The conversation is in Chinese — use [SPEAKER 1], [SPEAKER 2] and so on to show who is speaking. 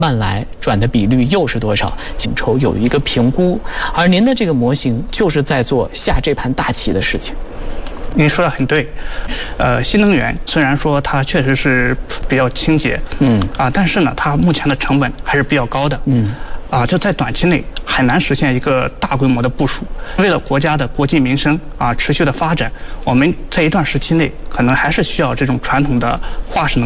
[SPEAKER 1] 万来转的比率又是多少？统筹有一个评估，而您的这个模型就是在做下这盘大棋的事情。
[SPEAKER 2] 您说的很对，新能源虽然说它确实是比较清洁，但是呢，它目前的成本还是比较高的，就在短期内很难实现一个大规模的部署。为了国家的国计民生持续的发展，我们在一段时期内可能还是需要这种传统的化石能源。